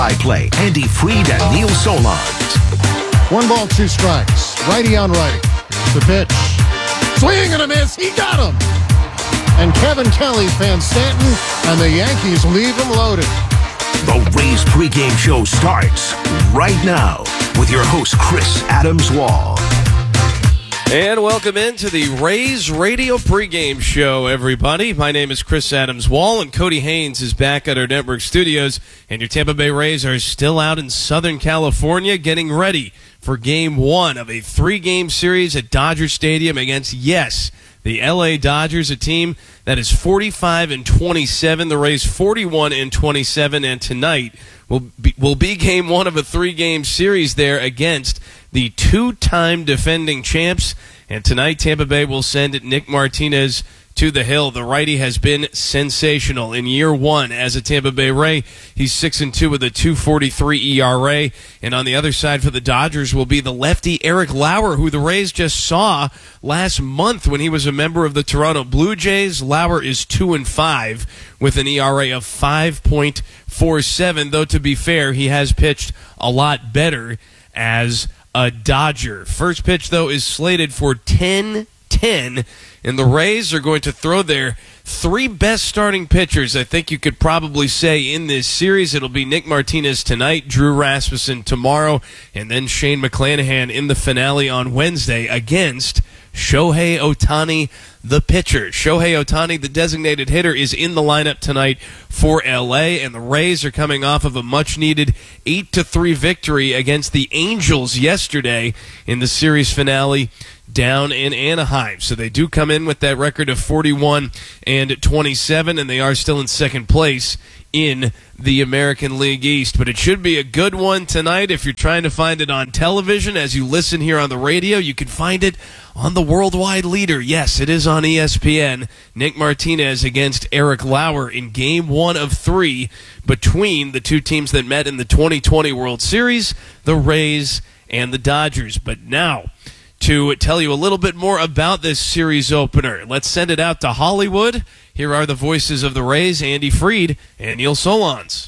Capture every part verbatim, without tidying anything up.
I play Andy Freed and Neil Solondz. One ball, two strikes. Righty on righty. The pitch. Swing and a miss. He got him. And Kevin Kelly, Van Stanton, and the Yankees leave him loaded. The Rays pregame show starts right now with your host, Chris Adams-Wall. And welcome into the Rays Radio pregame show, everybody. My name is Chris Adams-Wall, and Cody Haynes is back at our network studios. And your Tampa Bay Rays are still out in Southern California getting ready for game one of a three-game series at Dodger Stadium against, yes, the L A Dodgers, a team that is forty-five and twenty-seven. The Rays forty-one and twenty-seven, and tonight will be, will be game one of a three-game series there against the two-time defending champs. And tonight, Tampa Bay will send Nick Martinez to the hill. The righty has been sensational in year one as a Tampa Bay Ray. He's six and two with a two forty-three E R A. And on the other side for the Dodgers will be the lefty Eric Lauer, who the Rays just saw last month when he was a member of the Toronto Blue Jays. Lauer is two and five with an E R A of five point four seven, though to be fair, he has pitched a lot better as a Dodger. First pitch, though, is slated for ten ten, and the Rays are going to throw their three best starting pitchers, I think you could probably say, in this series. It'll be Nick Martinez tonight, Drew Rasmussen tomorrow, and then Shane McClanahan in the finale on Wednesday against Shohei Ohtani, the pitcher. Shohei Ohtani, the designated hitter, is in the lineup tonight for L A, and the Rays are coming off of a much-needed eight to three victory against the Angels yesterday in the series finale down in Anaheim. So they do come in with that record of forty-one and twenty-seven, and they are still in second place in the American League East. But it should be a good one tonight. If you're trying to find it on television as you listen here on the radio, you can find it on the worldwide leader. Yes, it is on E S P N. Nick Martinez against Eric Lauer in game one of three between the two teams that met in the twenty twenty World Series, the Rays and the Dodgers. But now, to tell you a little bit more about this series opener, let's send it out to Hollywood. Here are the voices of the Rays, Andy Freed and Neil Solondz.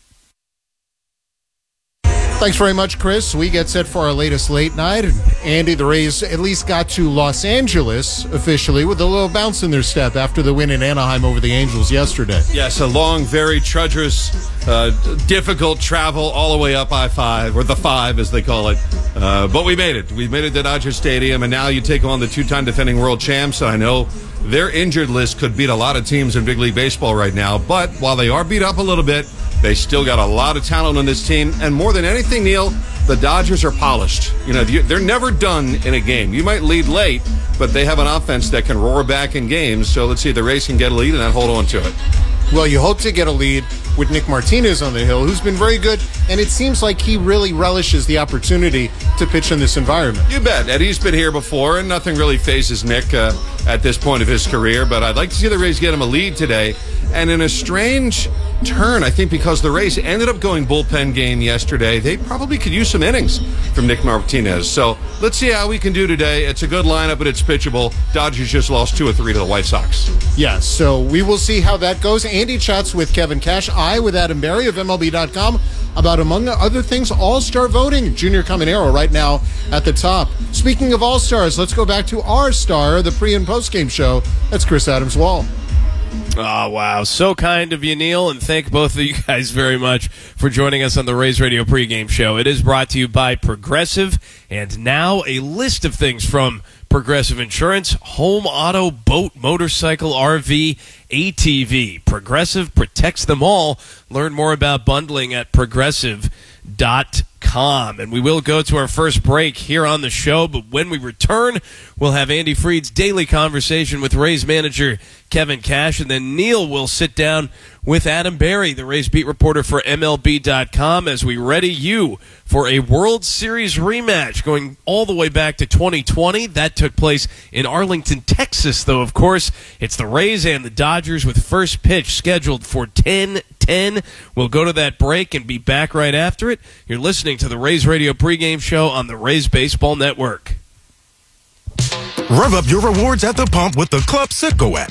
Thanks very much, Chris. We get set for our latest late night. Andy, the Rays at least got to Los Angeles officially with a little bounce in their step after the win in Anaheim over the Angels yesterday. Yes, a long, very treacherous, uh, difficult travel all the way up I five, or the five as they call it. Uh, but we made it. We made it to Dodger Stadium, and now you take on the two-time defending world champs. I know their injured list could beat a lot of teams in Big League Baseball right now, but while they are beat up a little bit, they still got a lot of talent on this team, and more than anything, Neil, the Dodgers are polished. You know, they're never done in a game. You might lead late, but they have an offense that can roar back in games, so let's see if the Rays can get a lead and then hold on to it. Well, you hope to get a lead with Nick Martinez on the hill, who's been very good, and it seems like he really relishes the opportunity to pitch in this environment. You bet. Eddie's been here before, and nothing really phases Nick uh, at this point of his career, but I'd like to see the Rays get him a lead today. And in a strange turn, I think because the Rays ended up going bullpen game yesterday, they probably could use some innings from Nick Martinez. So let's see how we can do today. It's a good lineup, but it's pitchable. Dodgers just lost two or three to the White Sox. Yes, so we will see how that goes. Andy chats with Kevin Cash, I with Adam Berry of M L B dot com about, among other things, All-Star voting. Junior Caminero right now at the top. Speaking of All-Stars, let's go back to our star, the pre- and post-game show. That's Chris Adams-Wall. Oh, wow. So kind of you, Neil, and thank both of you guys very much for joining us on the Rays Radio pregame show. It is brought to you by Progressive, and now a list of things from Progressive Insurance: home, auto, boat, motorcycle, R V, A T V. Progressive protects them all. Learn more about bundling at progressive dot com. And we will go to our first break here on the show, but when we return, we'll have Andy Freed's daily conversation with Rays manager Kevin Cash, and then Neil will sit down with Adam Berry, the Rays beat reporter for M L B dot com, as we ready you for a World Series rematch going all the way back to twenty twenty. That took place in Arlington, Texas, though, of course. It's the Rays and the Dodgers with first pitch scheduled for ten ten. We'll go to that break and be back right after it. You're listening to the Rays Radio pregame show on the Rays Baseball Network. Rev up your rewards at the pump with the Club Citgo app.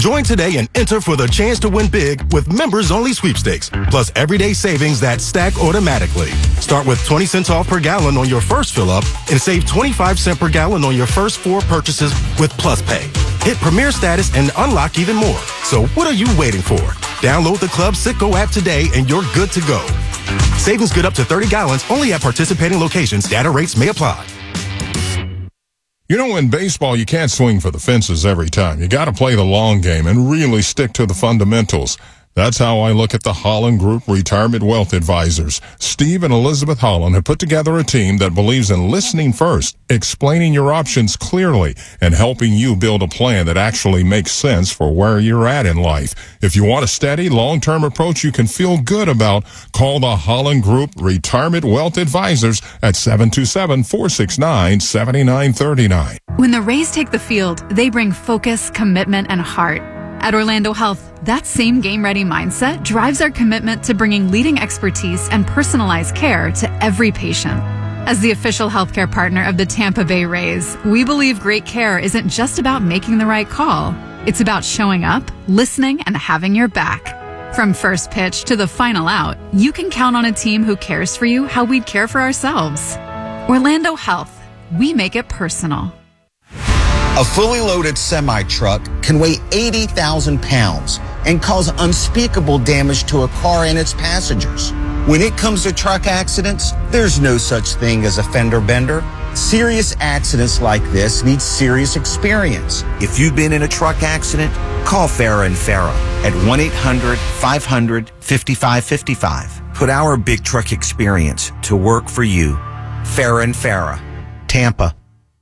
Join today and enter for the chance to win big with members-only sweepstakes, plus everyday savings that stack automatically. Start with twenty cents off per gallon on your first fill-up and save twenty-five cents per gallon on your first four purchases with Plus Pay. Hit Premier status and unlock even more. So what are you waiting for? Download the Club Citgo app today and you're good to go. Savings good up to thirty gallons only at participating locations. Data rates may apply. You know, in baseball, you can't swing for the fences every time. You got to play the long game and really stick to the fundamentals. That's how I look at the Holland Group Retirement Wealth Advisors. Steve and Elizabeth Holland have put together a team that believes in listening first, explaining your options clearly, and helping you build a plan that actually makes sense for where you're at in life. If you want a steady, long-term approach you can feel good about, call the Holland Group Retirement Wealth Advisors at seven two seven, four six nine, seven nine three nine. When the Rays take the field, they bring focus, commitment, and heart. At Orlando Health, that same game-ready mindset drives our commitment to bringing leading expertise and personalized care to every patient. As the official healthcare partner of the Tampa Bay Rays, we believe great care isn't just about making the right call. It's about showing up, listening, and having your back. From first pitch to the final out, you can count on a team who cares for you how we'd care for ourselves. Orlando Health, we make it personal. A fully loaded semi-truck can weigh eighty thousand pounds and cause unspeakable damage to a car and its passengers. When it comes to truck accidents, there's no such thing as a fender bender. Serious accidents like this need serious experience. If you've been in a truck accident, call Farah and Farah at one eight hundred, five hundred, five five five five. Put our big truck experience to work for you. Farah and Farah, Tampa.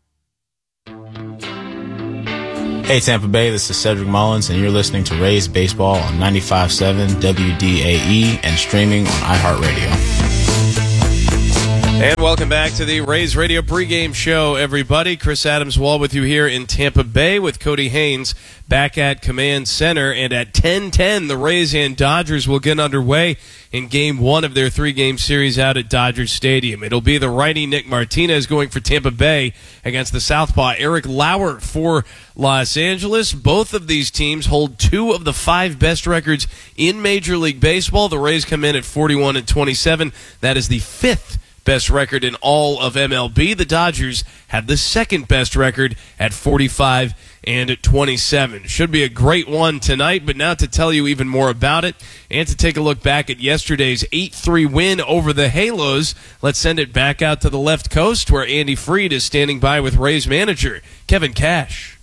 Hey Tampa Bay, this is Cedric Mullins, and you're listening to Rays Baseball on ninety-five point seven W D A E and streaming on iHeartRadio. And welcome back to the Rays Radio pregame show, everybody. Chris Adams Wall with you here in Tampa Bay with Cody Haynes back at Command Center. And at ten ten, the Rays and Dodgers will get underway in game one of their three-game series out at Dodger Stadium. It'll be the righty Nick Martinez going for Tampa Bay against the southpaw Eric Lauer for Los Angeles. Both of these teams hold two of the five best records in Major League Baseball. The Rays come in at forty-one and twenty-seven. That is the fifth best record in all of M L B. The Dodgers have the second best record at forty-five and twenty-seven. Should be a great one tonight, but now to tell you even more about it and to take a look back at yesterday's eight three win over the Halos, let's send it back out to the left coast where Andy Freed is standing by with Rays manager Kevin Cash.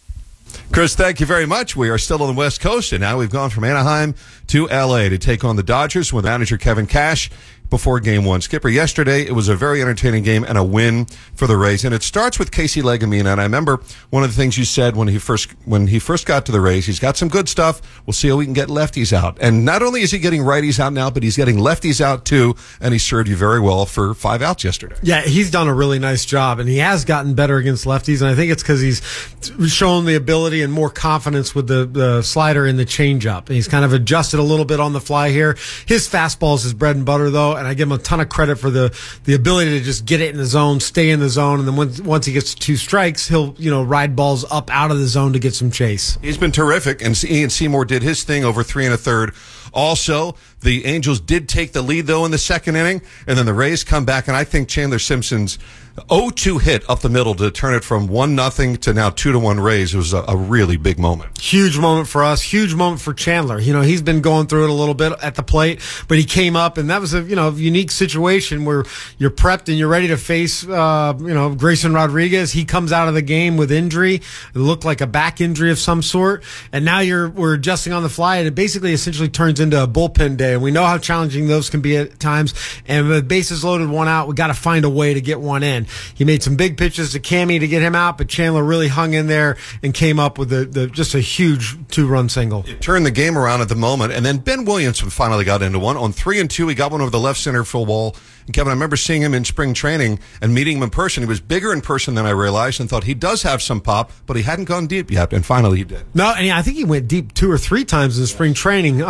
Chris, thank you very much. We are still on the West Coast, and now we've gone from Anaheim to L A to take on the Dodgers with manager Kevin Cash before game one. Skipper, yesterday it was a very entertaining game and a win for the Rays, and it starts with Casey Legumina. And I remember one of the things you said when he first when he first got to the Rays, he's got some good stuff. We'll see how we can get lefties out. And not only is he getting righties out now, but he's getting lefties out too, and he served you very well for five outs yesterday. Yeah, he's done a really nice job, and he has gotten better against lefties, and I think it's because he's shown the ability and more confidence with the, the slider and the changeup. He's kind of adjusted a little bit on the fly here. His fastball is his bread and butter, though, and I give him a ton of credit for the the ability to just get it in the zone, stay in the zone, and then once once he gets two strikes, he'll you know ride balls up out of the zone to get some chase. He's been terrific, and Ian Seymour did his thing over three and a third. Also, the Angels did take the lead, though, in the second inning, and then the Rays come back, and I think Chandler Simpson's oh two hit up the middle to turn it from one nothing to now two to one Rays was a, a really big moment. Huge moment for us. Huge moment for Chandler. You know, he's been going through it a little bit at the plate, but he came up, and that was a you know unique situation where you're prepped and you're ready to face uh, you know Grayson Rodriguez. He comes out of the game with injury. It looked like a back injury of some sort, and now you're we're adjusting on the fly, and it basically essentially turns into a bullpen day. And we know how challenging those can be at times. And with bases loaded, one out, we got to find a way to get one in. He made some big pitches to Cammy to get him out, but Chandler really hung in there and came up with the, the just a huge two-run single. It turned the game around at the moment, and then Ben Williamson finally got into one. On three and two, he got one over the left center field wall. And Kevin, I remember seeing him in spring training and meeting him in person. He was bigger in person than I realized, and thought he does have some pop, but he hadn't gone deep yet, and finally he did. No, and I think he went deep two or three times in spring training, uh, and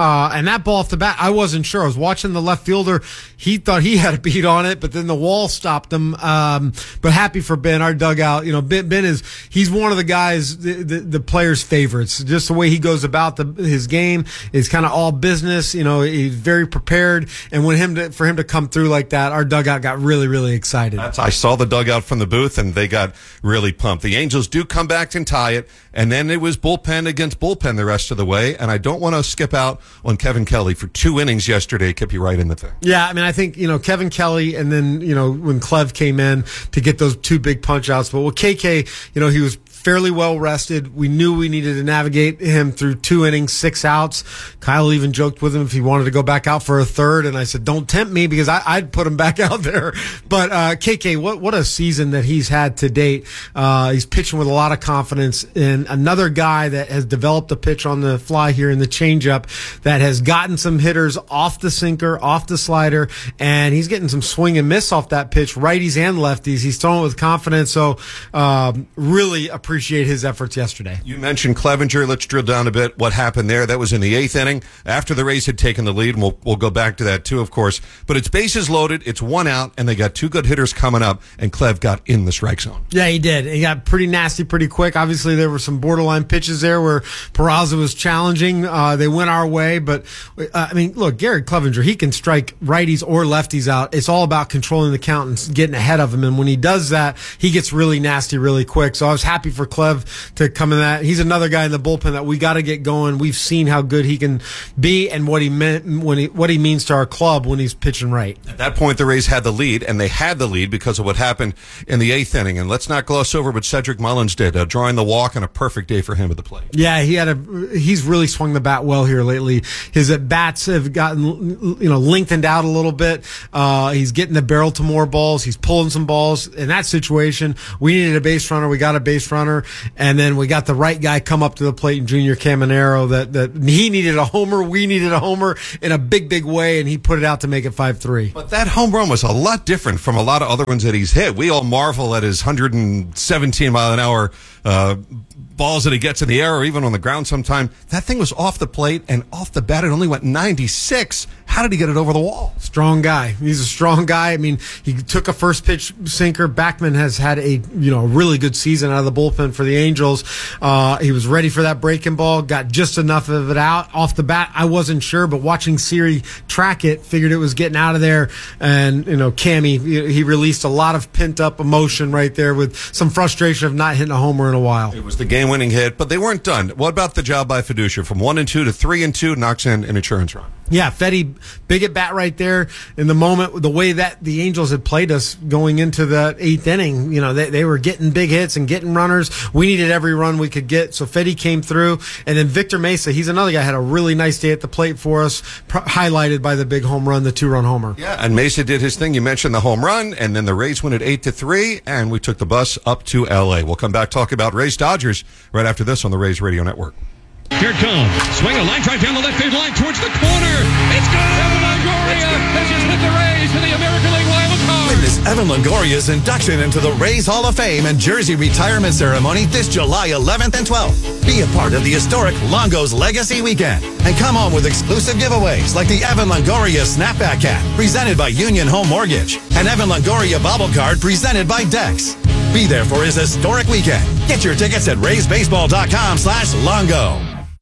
and that ball off the bat, I wasn't sure. I was watching the left fielder. He thought he had a beat on it, but then the wall stopped him. Um, but happy for Ben, our dugout. You know, Ben, Ben is, he's one of the guys, the, the, the players' favorites. Just the way he goes about the, his game is kind of all business. You know, he's very prepared. And when him to, for him to come through like that, our dugout got really, really excited. That's, I saw the dugout from the booth, and they got really pumped. The Angels do come back and tie it, and then it was bullpen against bullpen the rest of the way. And I don't want to skip out on Kevin Kelly for two innings yesterday. Kept you right in the thing. Yeah, I mean, I think, you know, Kevin Kelly, and then, you know, when Clev came in to get those two big punch outs. But with K K, you know, he was fairly well rested. We knew we needed to navigate him through two innings, six outs. Kyle even joked with him if he wanted to go back out for a third, and I said, don't tempt me, because I, I'd put him back out there. But uh, K K, what what a season that he's had to date. Uh, he's pitching with a lot of confidence, and another guy that has developed a pitch on the fly here in the changeup that has gotten some hitters off the sinker, off the slider, and he's getting some swing and miss off that pitch, righties and lefties. He's throwing with confidence, so um, really appreciate Appreciate his efforts yesterday. You mentioned Clevenger. Let's drill down a bit. What happened there? That was in the eighth inning after the Rays had taken the lead. And we'll, we'll go back to that too, of course. But it's bases loaded. It's one out, and they got two good hitters coming up, and Clev got in the strike zone. Yeah, he did. He got pretty nasty pretty quick. Obviously, there were some borderline pitches there where Peraza was challenging. Uh, they went our way. But, uh, I mean, look, Gary Clevenger, he can strike righties or lefties out. It's all about controlling the count and getting ahead of him. And when he does that, he gets really nasty really quick. So I was happy for Clev to come in that. He's another guy in the bullpen that we got to get going. We've seen how good he can be and what he meant when he what he means to our club when he's pitching right. At that point, the Rays had the lead, and they had the lead because of what happened in the eighth inning. And let's not gloss over what Cedric Mullins did, uh, drawing the walk, and a perfect day for him at the plate. Yeah, he had a. He's really swung the bat well here lately. His at bats have gotten, you know, lengthened out a little bit. Uh, he's getting the barrel to more balls. He's pulling some balls. In that situation, we needed a base runner. We got a base runner. And then we got the right guy come up to the plate in Junior Caminero that, that he needed a homer. We needed a homer in a big, big way, and he put it out to make it five three. But that home run was a lot different from a lot of other ones that he's hit. We all marvel at his one hundred seventeen mile an hour uh, balls that he gets in the air or even on the ground sometime. That thing was off the plate and off the bat. It only went ninety-six. How did he get it over the wall? Strong guy. He's a strong guy. I mean, he took a first pitch sinker. Backman has had a you know really good season out of the bullpen for the Angels. Uh, he was ready for that breaking ball. Got just enough of it out off the bat. I wasn't sure, but watching Siri track it, figured it was getting out of there. And you know, Cammy, he released a lot of pent up emotion right there with some frustration of not hitting a homer in a while. It was the game winning hit, but they weren't done. What about the job by Fiducia? From one and two to three and two, knocks in an insurance run. Yeah, Fetty, big at bat right there in the moment. The way that the Angels had played us going into the eighth inning, you know, they, they were getting big hits and getting runners. We needed every run we could get, so Fetty came through. And then Victor Mesa, he's another guy, had a really nice day at the plate for us, pro- highlighted by the big home run, the two-run homer. Yeah, and Mesa did his thing. You mentioned the home run, and then the Rays win at eight to three, and we took the bus up to L A. We'll come back talk about Rays Dodgers right after this on the Rays Radio Network. Here it comes. Swing a line drive down the left field line towards the corner. It's gone! Evan Longoria has just hit the Rays for the American League wild card. Witness Evan Longoria's induction into the Rays Hall of Fame and jersey retirement ceremony this July eleventh and twelfth. Be a part of the historic Longo's Legacy Weekend and come home with exclusive giveaways like the Evan Longoria Snapback Cap presented by Union Home Mortgage and Evan Longoria Bobble Card presented by Dex. Be there for his historic weekend. Get your tickets at raysbaseball.com slash Longo.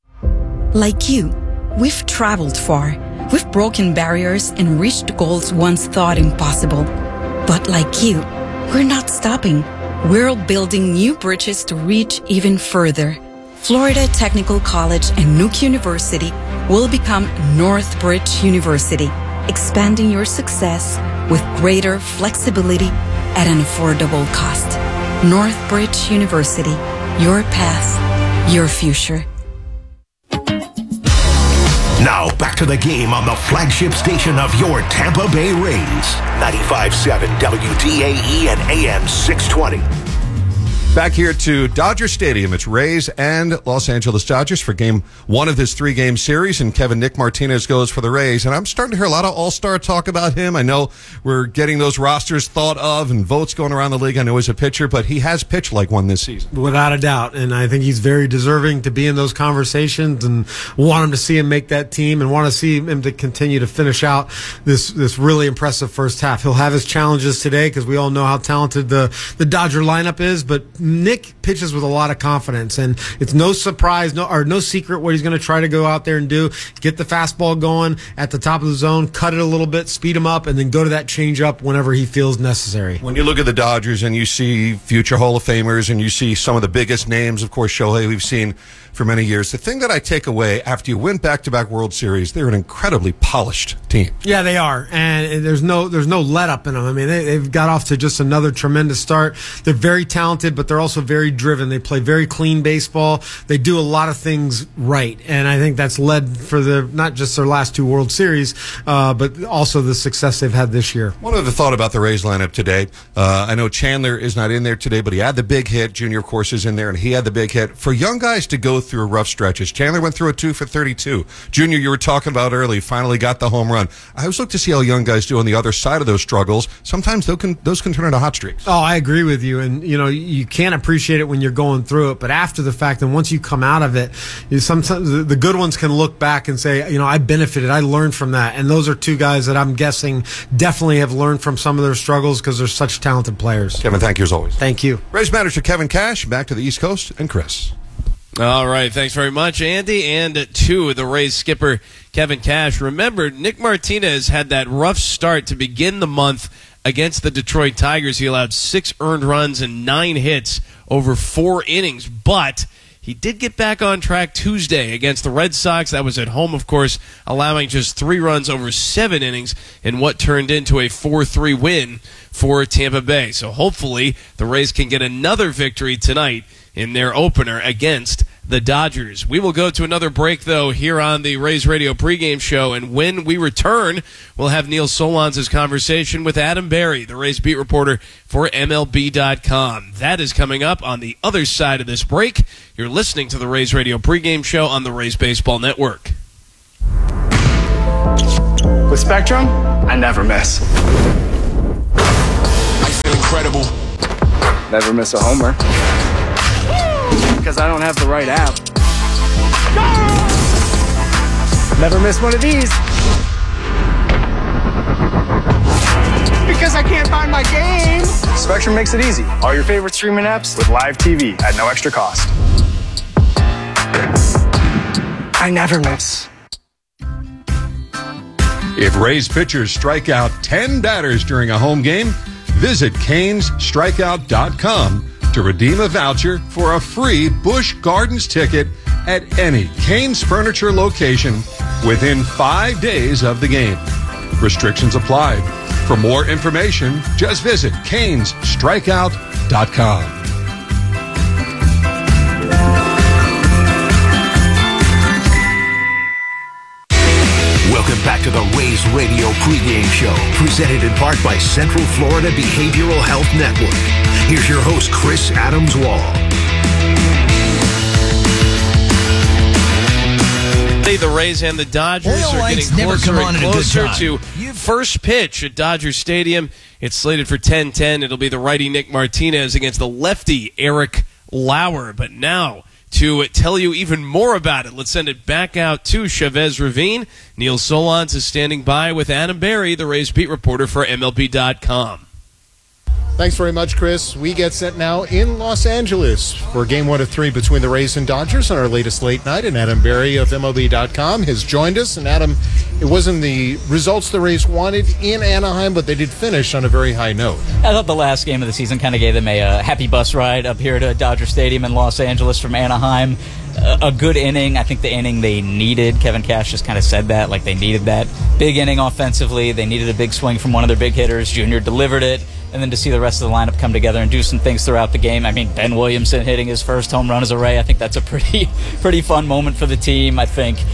Like you, we've traveled far. We've broken barriers and reached goals once thought impossible. But like you, we're not stopping. We're building new bridges to reach even further. Florida Technical College and Nuke University will become Northbridge University, expanding your success with greater flexibility at an affordable cost. Northbridge University, your path, your future. Now back to the game on the flagship station of your Tampa Bay Rays, ninety-five point seven W D A E and A M six twenty. Back here to Dodger Stadium. It's Rays and Los Angeles Dodgers for game one of this three-game series, and Kevin Nick Martinez goes for the Rays. And I'm starting to hear a lot of all-star talk about him. I know we're getting those rosters thought of and votes going around the league. I know he's a pitcher, but he has pitched like one this season. Without a doubt. And I think he's very deserving to be in those conversations, and want him to see him make that team and want to see him to continue to finish out this, this really impressive first half. He'll have his challenges today because we all know how talented the, the Dodger lineup is, but Nick pitches with a lot of confidence, and it's no surprise, no or no secret what he's going to try to go out there and do. Get the fastball going at the top of the zone, cut it a little bit, speed him up, and then go to that changeup whenever he feels necessary. When you look at the Dodgers and you see future Hall of Famers and you see some of the biggest names, of course, Shohei we've seen for many years, the thing that I take away after you win back-to-back World Series, they're an incredibly polished team. Yeah, they are, and there's no there's no let-up in them. I mean, they, they've got off to just another tremendous start. They're very talented, but they're also very driven. They play very clean baseball. They do a lot of things right, and I think that's led for the not just their last two World Series, uh, but also the success they've had this year. One other thought about the Rays lineup today. Uh, I know Chandler is not in there today, but he had the big hit. Junior, of course, is in there, and he had the big hit. For young guys to go through rough stretches, Chandler went through a two for thirty-two. Junior, you were talking about early, finally got the home run. I always look to see how young guys do on the other side of those struggles. Sometimes those can, those can turn into hot streaks. Oh, I agree with you, and you know you can't appreciate it when you're going through it, but after the fact, and once you come out of it, you sometimes the, the good ones can look back and say, you know, I benefited, I learned from that, and those are two guys that I'm guessing definitely have learned from some of their struggles because they're such talented players. Kevin, thank you as always. Thank you. Rays Matters for Kevin Cash. Back to the East Coast and Chris. All right, thanks very much, Andy. And to the Rays skipper, Kevin Cash. Remember, Nick Martinez had that rough start to begin the month against the Detroit Tigers. He allowed six earned runs and nine hits over four innings, but he did get back on track Tuesday against the Red Sox. That was at home, of course, allowing just three runs over seven innings in what turned into a four three win for Tampa Bay. So hopefully the Rays can get another victory tonight in their opener against the Dodgers. We will go to another break, though, here on the Rays Radio pregame show, and when we return, we'll have Neil Solondz' conversation with Adam Berry, the Rays beat reporter for M L B dot com. That is coming up on the other side of this break. You're listening to the Rays Radio pregame show on the Rays Baseball Network. With Spectrum, I never miss. I feel incredible. Never miss a homer. Because I don't have the right app. Never miss one of these. Because I can't find my game. Spectrum makes it easy. All your favorite streaming apps with live T V at no extra cost. I never miss. If Rays pitchers strike out ten batters during a home game, visit Canes Strikeout dot com to redeem a voucher for a free Busch Gardens ticket at any Canes Furniture location within five days of the game. Restrictions apply. For more information, just visit Canes Strikeout dot com. Welcome back to the Rays Radio pregame show, presented in part by Central Florida Behavioral Health Network. Here's your host, Chris Adams Wall. The Rays and the Dodgers Oil are getting closer and closer to first pitch at Dodger Stadium. It's slated for ten ten. It'll be the righty Nick Martinez against the lefty Eric Lauer. But now, to tell you even more about it, let's send it back out to Chavez Ravine. Neil Solondz is standing by with Adam Berry, the Rays beat reporter for M L B dot com. Thanks very much, Chris. We get set now in Los Angeles for game one of three between the Rays and Dodgers on our latest late night. And Adam Berry of M L B dot com has joined us. And Adam, it wasn't the results the Rays wanted in Anaheim, but they did finish on a very high note. I thought the last game of the season kind of gave them a uh, happy bus ride up here to Dodger Stadium in Los Angeles from Anaheim. Uh, a good inning. I think the inning they needed. Kevin Cash just kind of said that, like they needed that big inning offensively. They needed a big swing from one of their big hitters. Junior delivered it. And then to see the rest of the lineup come together and do some things throughout the game. I mean, Ben Williamson hitting his first home run as a Ray. I think that's a pretty pretty fun moment for the team. I think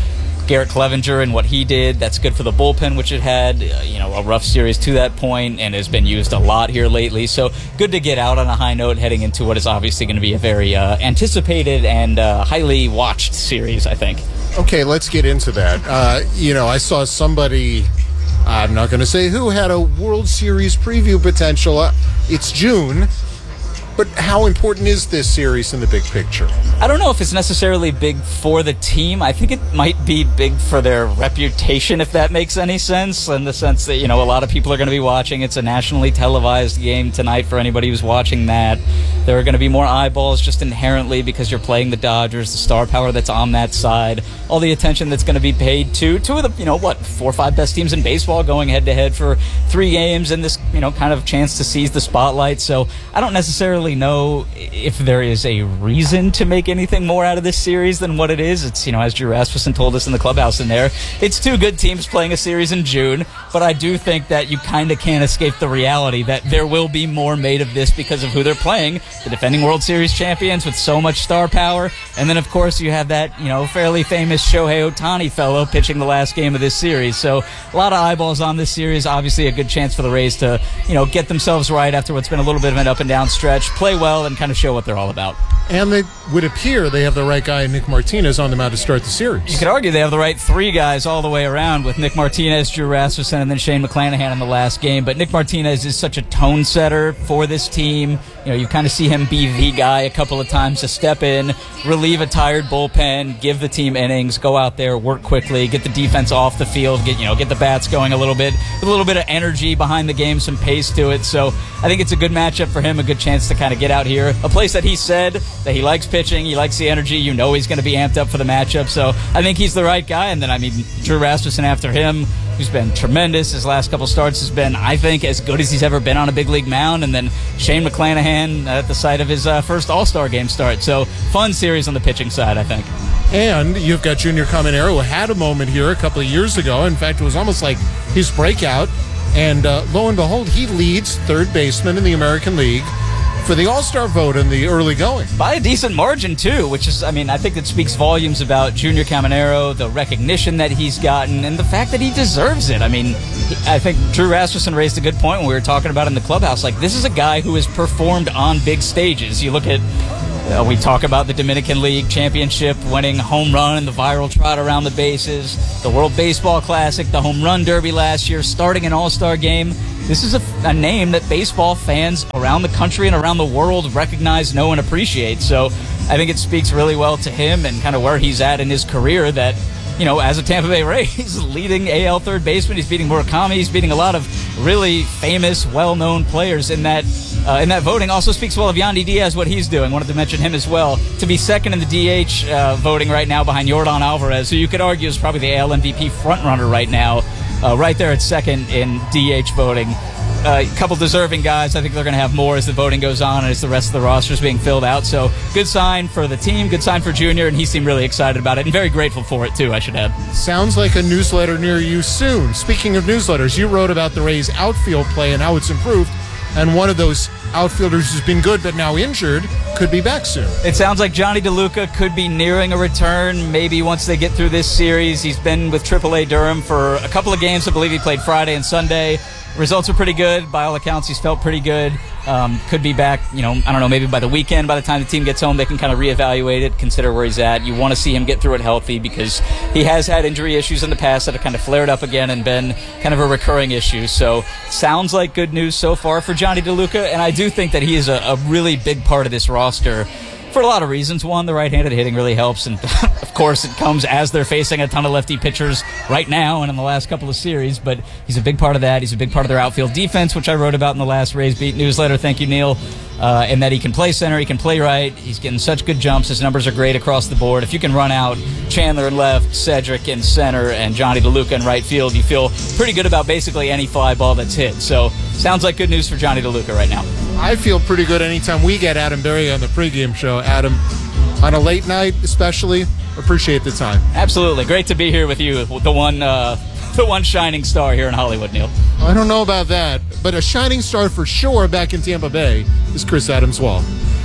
Garrett Clevenger and what he did. That's good for the bullpen, which it had, uh, you know, a rough series to that point and has been used a lot here lately. So good to get out on a high note heading into what is obviously going to be a very uh, anticipated and uh, highly watched series, I think. Okay, let's get into that. Uh, you know, I saw somebody, I'm not going to say who, had a World Series preview potential. Uh, it's June. But how important is this series in the big picture? I don't know if it's necessarily big for the team. I think it might be big for their reputation, if that makes any sense, in the sense that, you know, a lot of people are going to be watching. It's a nationally televised game tonight for anybody who's watching that. There are going to be more eyeballs just inherently because you're playing the Dodgers, the star power that's on that side, all the attention that's going to be paid to two of the, you know, what, four or five best teams in baseball going head-to-head for three games and this, you know, kind of chance to seize the spotlight. So I don't necessarily know if there is a reason to make anything more out of this series than what it is. It's, you know, as Drew Rasmussen told us in the clubhouse in there, it's two good teams playing a series in June, but I do think that you kind of can't escape the reality that there will be more made of this because of who they're playing, the defending World Series champions with so much star power, and then of course you have that, you know, fairly famous Shohei Ohtani fellow pitching the last game of this series. So a lot of eyeballs on this series, obviously a good chance for the Rays to, you know, get themselves right after what's been a little bit of an up and down stretch, play well, and kind of show what they're all about. And it would appear they have the right guy, Nick Martinez, on the mound to start the series. You could argue they have the right three guys all the way around with Nick Martinez, Drew Rasmussen, and then Shane McClanahan in the last game. But Nick Martinez is such a tone setter for this team. You know, you kind of see him be the guy a couple of times to step in, relieve a tired bullpen, give the team innings, go out there, work quickly, get the defense off the field, get, you know, get the bats going a little bit, with a little bit of energy behind the game, some pace to it. So I think it's a good matchup for him, a good chance to kind of get out here. A place that he said that he likes pitching, he likes the energy, you know he's going to be amped up for the matchup. So I think he's the right guy. And then, I mean, Drew Rasmussen after him, who's been tremendous. His last couple starts has been, I think, as good as he's ever been on a big league mound. And then Shane McClanahan at the site of his uh, first All-Star game start. So fun series on the pitching side, I think. And you've got Junior Caminero, who had a moment here a couple of years ago. In fact, it was almost like his breakout. And uh, lo and behold, he leads third baseman in the American League for the All-Star vote in the early going. By a decent margin, too, which is, I mean, I think that speaks volumes about Junior Caminero, the recognition that he's gotten, and the fact that he deserves it. I mean, I think Drew Rasmussen raised a good point when we were talking about it in the clubhouse. Like, this is a guy who has performed on big stages. You look at, uh, we talk about the Dominican League Championship, winning home run and the viral trot around the bases, the World Baseball Classic, the Home Run Derby last year, starting an All-Star game. This is a, a name that baseball fans around the country and around the world recognize, know, and appreciate. So I think it speaks really well to him and kind of where he's at in his career that, you know, as a Tampa Bay Ray, he's leading A L third baseman. He's beating Murakami. He's beating a lot of really famous, well-known players in that uh, in that voting. Also speaks well of Yandy Diaz, what he's doing. Wanted to mention him as well. To be second in the D H uh, voting right now behind Yordan Alvarez, who you could argue is probably the A L M V P frontrunner right now. Uh, right there at second in D H voting. A uh, couple deserving guys. I think they're going to have more as the voting goes on and as the rest of the roster is being filled out. So good sign for the team, good sign for Junior, and he seemed really excited about it and very grateful for it too, I should add. Sounds like a newsletter near you soon. Speaking of newsletters, you wrote about the Rays' outfield play and how it's improved, and one of those outfielders who's been good but now injured could be back soon. It sounds like Johnny DeLuca could be nearing a return, maybe once they get through this series. He's been with triple A Durham for a couple of games. I believe he played Friday and Sunday. Results are pretty good. By all accounts, he's felt pretty good. Um, could be back, you know, I don't know, maybe by the weekend. By the time the team gets home, they can kind of reevaluate it, consider where he's at. You want to see him get through it healthy because he has had injury issues in the past that have kind of flared up again and been kind of a recurring issue. So sounds like good news so far for Johnny DeLuca, and I do think that he is a, a really big part of this roster. For a lot of reasons. One, the right-handed hitting really helps, and of course it comes as they're facing a ton of lefty pitchers right now and in the last couple of series, but he's a big part of that. He's a big part of their outfield defense, which I wrote about in the last Rays Beat newsletter. Thank you, Neil. Uh, and that he can play center, he can play right, he's getting such good jumps, his numbers are great across the board. If you can run out Chandler in left, Cedric in center, and Johnny DeLuca in right field, you feel pretty good about basically any fly ball that's hit. So sounds like good news for Johnny DeLuca right now. I feel pretty good anytime we get Adam Berry on the pregame show. Adam, on a late night especially, appreciate the time. Absolutely. Great to be here with you, the one uh, the one shining star here in Hollywood, Neil. I don't know about that, but a shining star for sure back in Tampa Bay is Chris Adams-Wall.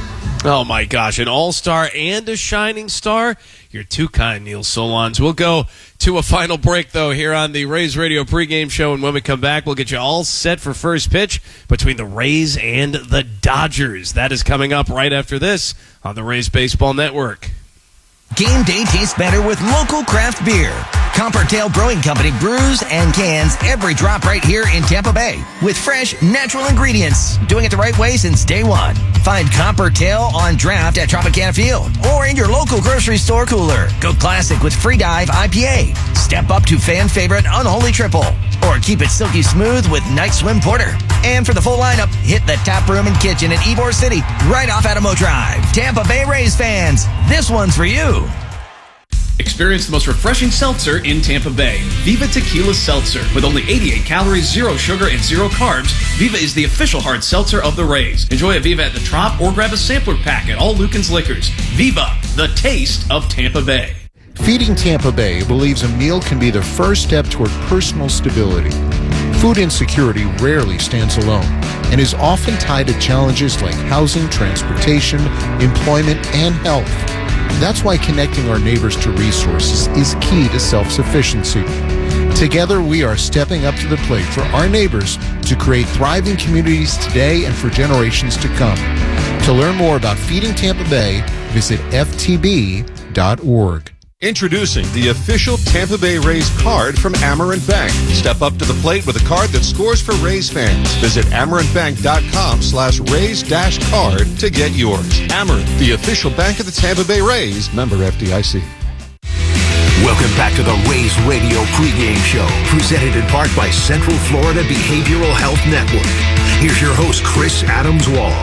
Oh, my gosh. An all-star and a shining star? You're too kind, Neil Solondz. We'll go to a final break, though, here on the Rays Radio pregame show. And when we come back, we'll get you all set for first pitch between the Rays and the Dodgers. That is coming up right after this on the Rays Baseball Network. Game day tastes better with local craft beer. Coppertail Brewing Company brews and cans every drop right here in Tampa Bay with fresh, natural ingredients. Doing it the right way since day one. Find Coppertail on draft at Tropicana Field or in your local grocery store cooler. Go classic with Free Dive I P A. Step up to fan favorite Unholy Triple. Or keep it silky smooth with Night Swim Porter. And for the full lineup, hit the tap room and kitchen in Ybor City right off Adamo Drive. Tampa Bay Rays fans, this one's for you. Experience the most refreshing seltzer in Tampa Bay. Viva Tequila Seltzer. With only eighty-eight calories, zero sugar, and zero carbs, Viva is the official hard seltzer of the Rays. Enjoy a Viva at the Trop or grab a sampler pack at all Lucan's Liquors. Viva, the taste of Tampa Bay. Feeding Tampa Bay believes a meal can be the first step toward personal stability. Food insecurity rarely stands alone and is often tied to challenges like housing, transportation, employment, and health. That's why connecting our neighbors to resources is key to self-sufficiency. Together, we are stepping up to the plate for our neighbors to create thriving communities today and for generations to come. To learn more about Feeding Tampa Bay, visit F T B dot org. Introducing the official Tampa Bay Rays card from Amerant Bank. Step up to the plate with a card that scores for Rays fans. Visit amerantbank.com slash Rays dash card to get yours. Amerant, the official bank of the Tampa Bay Rays. Member F D I C. Welcome back to the Rays Radio pregame show, presented in part by Central Florida Behavioral Health Network. Here's your host, Chris Adams-Wall.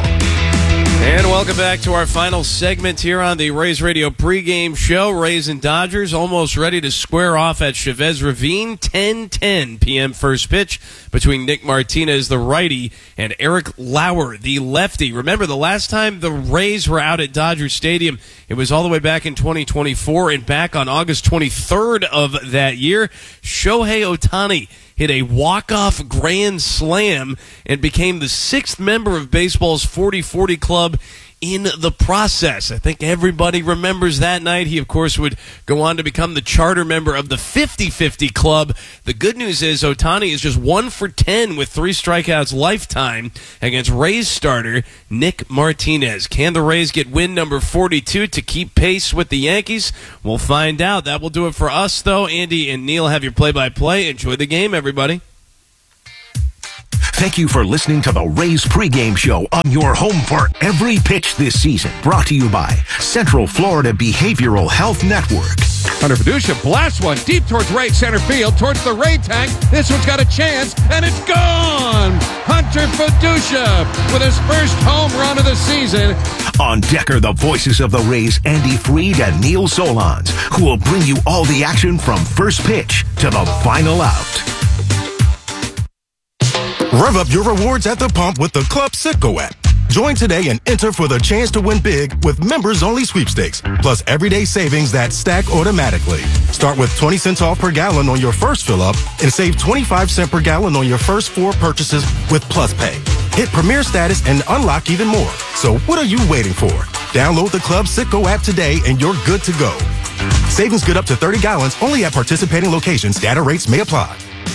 And welcome back to our final segment here on the Rays Radio pregame show. Rays and Dodgers almost ready to square off at Chavez Ravine. ten ten p.m. first pitch between Nick Martinez, the righty, and Eric Lauer, the lefty. Remember, the last time the Rays were out at Dodger Stadium, it was all the way back in twenty twenty-four, and back on August twenty-third of that year, Shohei Ohtani hit a walk-off grand slam and became the sixth member of baseball's forty forty club in the process. I think everybody remembers that night. He, of course, would go on to become the charter member of the fifty fifty club. The good news is Ohtani is just one for ten with three strikeouts lifetime against Rays starter Nick Martinez. Can the Rays get win number forty-two to keep pace with the Yankees? We'll find out. That will do it for us, though. Andy and Neil have your play-by-play. Enjoy the game, everybody. Thank you for listening to the Rays pregame show on your home for every pitch this season. Brought to you by Central Florida Behavioral Health Network. Hunter Fiducia blasts one deep towards right center field, towards the Ray tank. This one's got a chance, and it's gone! Hunter Fiducia with his first home run of the season. On deck are the voices of the Rays, Andy Freed and Neil Solondz, who will bring you all the action from first pitch to the final out. Rev up your rewards at the pump with the Club Citgo app. Join today and enter for the chance to win big with members-only sweepstakes, plus everyday savings that stack automatically. Start with twenty cents off per gallon on your first fill-up and save twenty-five cents per gallon on your first four purchases with Plus Pay. Hit Premier status and unlock even more. So what are you waiting for? Download the Club Citgo app today and you're good to go. Savings good up to thirty gallons only at participating locations. Data rates may apply.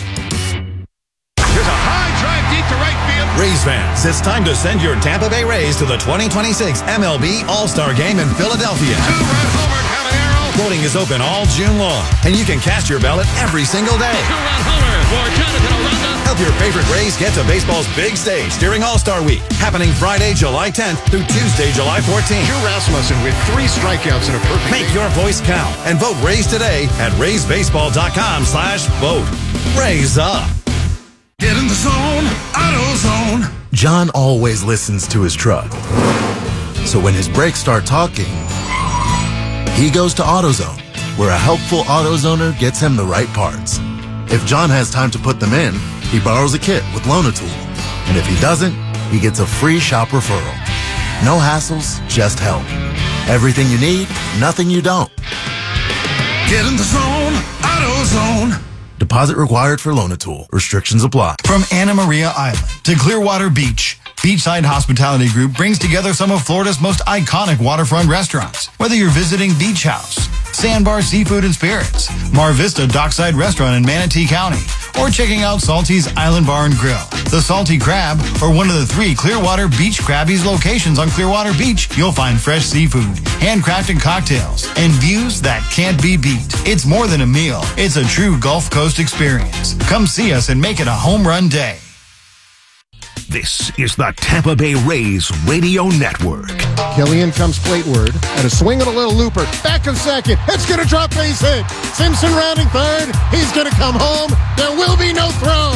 Rays fans, it's time to send your Tampa Bay Rays to the twenty twenty-six M L B All-Star Game in Philadelphia. Two-run homer, Caballero. Voting is open all June long, and you can cast your ballot every single day. Two-run homer for Jonathan Aranda. Help your favorite Rays get to baseball's big stage during All-Star Week, happening Friday, July tenth through Tuesday, July fourteenth. Drew Rasmussen with three strikeouts in a perfect Make game. your voice count and vote Rays today at raysbaseball.com slash vote. Rays up. Get in the zone, AutoZone. John always listens to his truck. So when his brakes start talking, he goes to AutoZone, where a helpful AutoZoner gets him the right parts. If John has time to put them in, he borrows a kit with Loan-A-Tool. And if he doesn't, he gets a free shop referral. No hassles, just help. Everything you need, nothing you don't. Get in the zone, AutoZone. Deposit required for Loan-A-Tool. Restrictions apply. From Anna Maria Island to Clearwater Beach, Beachside Hospitality Group brings together some of Florida's most iconic waterfront restaurants. Whether you're visiting Beach House, Sandbar Seafood and Spirits, Mar Vista Dockside Restaurant in Manatee County, or checking out Salty's Island Bar and Grill, the Salty Crab, or one of the three Clearwater Beach Krabby's locations on Clearwater Beach, you'll find fresh seafood, handcrafted cocktails, and views that can't be beat. It's more than a meal. It's a true Gulf Coast experience. Come see us and make it a home run day. This is the Tampa Bay Rays Radio Network. Killian comes plateward, and a swing and a little looper. Back of second. It's going to drop base hit. Simpson rounding third. He's going to come home. There will be no throw.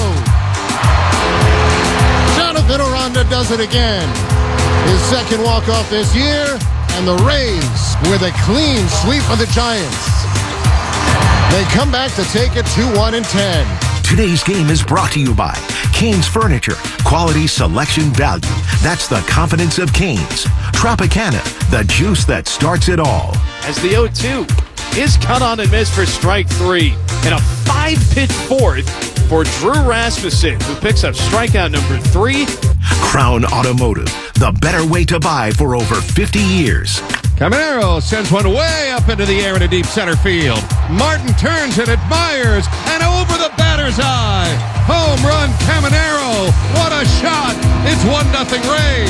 Jonathan Aranda does it again. His second walk-off this year, and the Rays with a clean sweep of the Giants. They come back to take it two one and ten. Today's game is brought to you by Canes Furniture. Quality, selection, value. That's the confidence of Canes. Tropicana, the juice that starts it all. As the oh two is cut on and missed for strike three. And a five-pitch fourth for Drew Rasmussen, who picks up strikeout number three. Crown Automotive, the better way to buy for over fifty years. Caminero sends one way up into the air in a deep center field. Martin turns and admires, and over the batter's eye. Home run, Caminero. What a shot. It's one nothing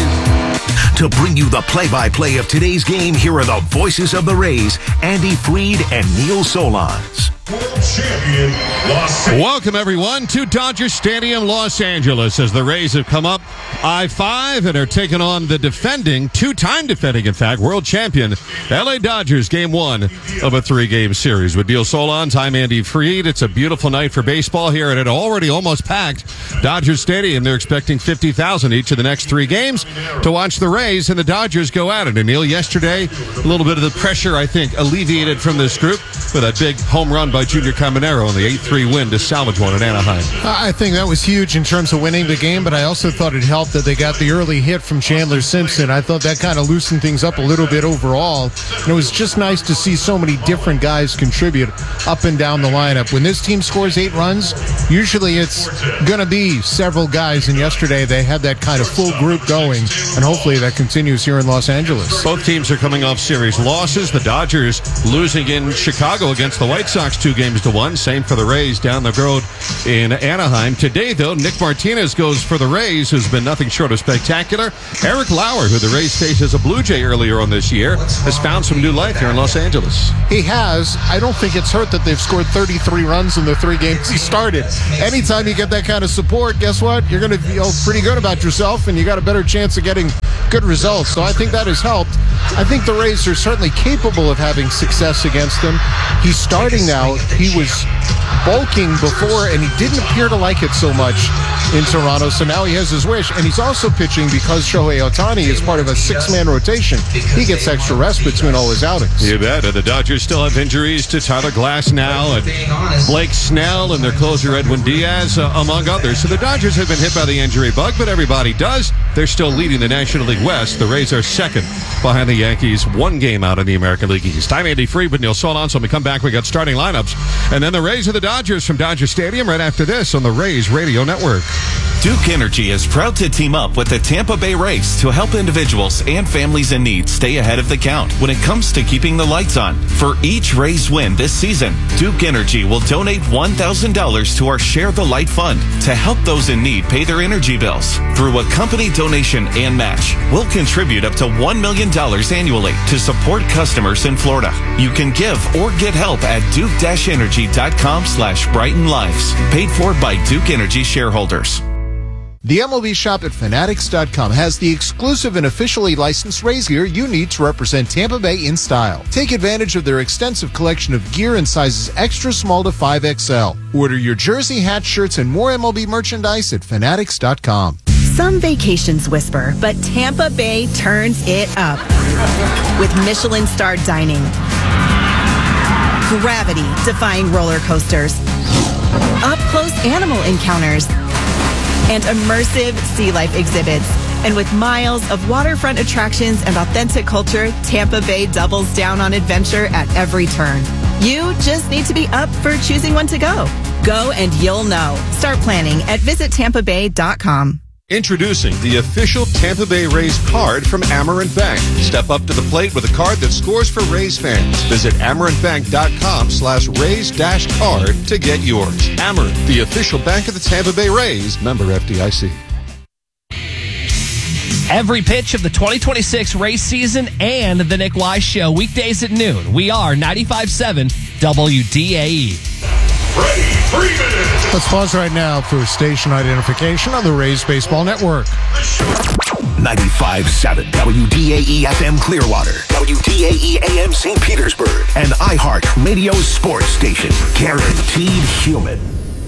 Rays. To bring you the play-by-play of today's game, here are the voices of the Rays, Andy Freed and Neil Solondz. World champion, Los Angeles. Welcome, everyone, to Dodger Stadium, Los Angeles, as the Rays have come up I five and are taking on the defending, two-time defending, in fact, world champion, L A Dodgers, game one of a three-game series. With Neil Solondz, I'm Andy Freed. It's a beautiful night for baseball here at an already almost packed Dodger Stadium. They're expecting fifty thousand each of the next three games to watch the Rays and the Dodgers go at it. And Neil, yesterday, a little bit of the pressure, I think, alleviated from this group with a big home run by Junior Caminero in the eight three win to salvage one in Anaheim. I think that was huge in terms of winning the game, but I also thought it helped that they got the early hit from Chandler Simpson. I thought that kind of loosened things up a little bit overall. And it was just nice to see so many different guys contribute up and down the lineup. When this team scores eight runs, usually it's going to be several guys, and yesterday they had that kind of full group going, and hopefully that continues here in Los Angeles. Both teams are coming off series losses. The Dodgers losing in Chicago against the White Sox two games to one. Same for the Rays down the road in Anaheim. Today, though, Nick Martinez goes for the Rays, who's been nothing short of spectacular. Eric Lauer, who the Rays faced as a Blue Jay earlier on this year, has found some new life here in Los Angeles. He has. I don't think it's hurt that they've scored thirty-three runs in the three games he started. Anytime you get that kind of support, guess what? You're going to feel pretty good about yourself, and you got a better chance of getting good results. So I think that has helped. I think the Rays are certainly capable of having success against them. He's starting now. He was bulking before, and he didn't appear to like it so much in Toronto, so now he has his wish. And he's also pitching because Shohei Ohtani is part of a six-man rotation. He gets extra rest between all his outings. You bet. And the Dodgers still have injuries to Tyler Glasnow and Blake Snell and their closer Edwin Diaz, uh, among others. So the Dodgers have been hit by the injury bug, but everybody does. They're still leading the National League West. The Rays are second behind the Yankees, one game out in the American League East. I'm Andy Freed with Neil Solondz. So when we come back, we got starting lineups. And then the Rays of the Dodgers from Dodger Stadium right after this on the Rays Radio Network. Duke Energy is proud to team up with the Tampa Bay Rays to help individuals and families in need stay ahead of the count when it comes to keeping the lights on. For each Rays win this season, Duke Energy will donate one thousand dollars to our Share the Light Fund to help those in need pay their energy bills. Through a company donation and match, we'll contribute up to one million dollars annually to support customers in Florida. You can give or get help at duke-energy.com slash Brighten Lives. Paid for by Duke Energy shareholders. The M L B shop at Fanatics dot com has the exclusive and officially licensed Rays gear you need to represent Tampa Bay in style. Take advantage of their extensive collection of gear in sizes extra small to five X L. Order your jersey, hat, shirts, and more M L B merchandise at Fanatics dot com. Some vacations whisper, but Tampa Bay turns it up with Michelin-starred dining, gravity-defying roller coasters, up-close animal encounters, and immersive sea life exhibits. And with miles of waterfront attractions and authentic culture, Tampa Bay doubles down on adventure at every turn. You just need to be up for choosing one to go. Go and you'll know. Start planning at visit tampa bay dot com. Introducing the official Tampa Bay Rays card from Amerant Bank. Step up to the plate with a card that scores for Rays fans. Visit amerantbank.com slash Rays dash card to get yours. Amerant, the official bank of the Tampa Bay Rays. Member F D I C. Every pitch of the twenty twenty-six race season and the Nick Wise Show, weekdays at noon. We are ninety-five point seven W D A E. Ready, three minutes. Let's pause right now for station identification on the Rays Baseball Network. ninety-five point seven W D A E F M Clearwater, W D A E A M Saint Petersburg, and iHeart Radio Sports Station. Guaranteed human.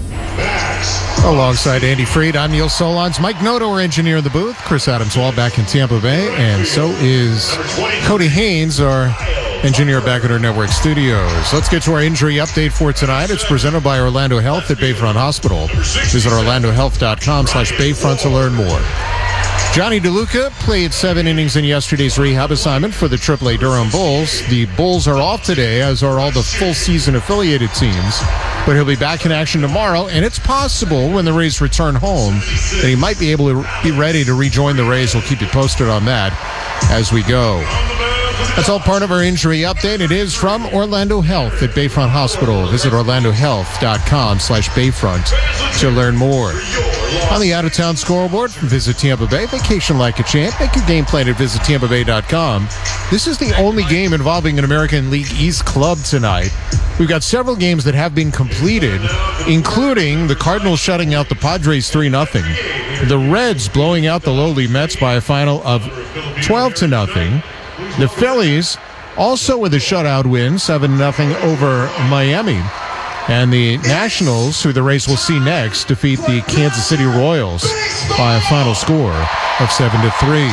Alongside Andy Freed, I'm Neil Solondz. Mike Noto, our engineer in the booth. Chris Adams Wall back in Tampa Bay. And so is Cody Haynes, our engineer back at our network studios. Let's get to our injury update for tonight. It's presented by Orlando Health at Bayfront Hospital. Visit orlandohealth.com slash Bayfront to learn more. Johnny DeLuca played seven innings in yesterday's rehab assignment for the triple A Durham Bulls. The Bulls are off today, as are all the full season affiliated teams. But he'll be back in action tomorrow, and it's possible when the Rays return home that he might be able to be ready to rejoin the Rays. We'll keep you posted on that as we go. That's all part of our injury update. It is from Orlando Health at Bayfront Hospital. Visit orlandohealth.com slash Bayfront to learn more. On the out-of-town scoreboard, visit Tampa Bay. Vacation like a champ. Make your game plan at visit tampa bay dot com. This is the only game involving an American League East club tonight. We've got several games that have been completed, including the Cardinals shutting out the Padres three nothing, the Reds blowing out the lowly Mets by a final of twelve to nothing, the Phillies also with a shutout win, seven nothing over Miami. And the Nationals, who the Rays will see next, defeat the Kansas City Royals by a final score of seven to three.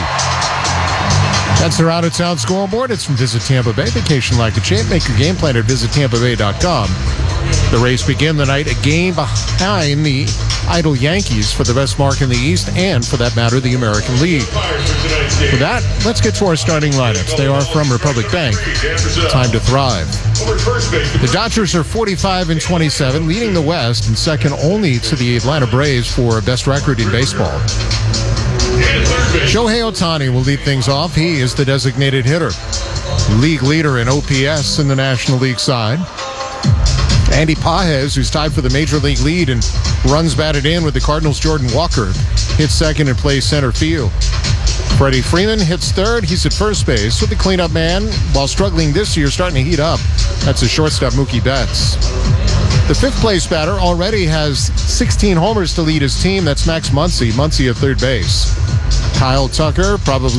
That's their out-of-town scoreboard. It's from Visit Tampa Bay. Vacation like a champ. Make your game plan at visit tampa bay dot com. The Rays begin the night a game behind the idle Yankees for the best mark in the East and, for that matter, the American League. With that, let's get to our starting lineups. They are from Republic Bank. Time to thrive. The Dodgers are forty-five and twenty-seven, leading the West and second only to the Atlanta Braves for best record in baseball. Shohei Ohtani will lead things off. He is the designated hitter. League leader in O P S in the National League side. Andy Pages, who's tied for the Major League lead and runs batted in with the Cardinals' Jordan Walker, hits second and plays center field. Freddie Freeman hits third. He's at first base with the cleanup man, while struggling this year, starting to heat up. That's the shortstop, Mookie Betts. The fifth-place batter already has sixteen homers to lead his team. That's Max Muncy. Muncy at third base. Kyle Tucker, probably